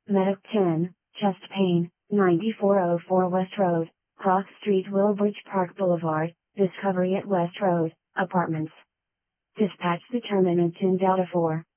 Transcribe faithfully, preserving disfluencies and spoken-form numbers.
Medic ten, chest pain, ninety-four oh four West Road, Cross Street, Willowbridge Park Boulevard, Discovery at West Road, Apartments. Dispatch determinant in Delta four.